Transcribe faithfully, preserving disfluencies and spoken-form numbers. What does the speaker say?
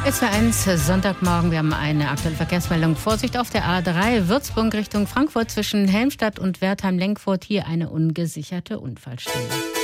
S W R eins, Sonntagmorgen. Wir haben eine aktuelle Verkehrsmeldung. Vorsicht auf der A drei, Würzburg Richtung Frankfurt zwischen Helmstadt und Wertheim-Lenkfurt. Hier eine ungesicherte Unfallstelle.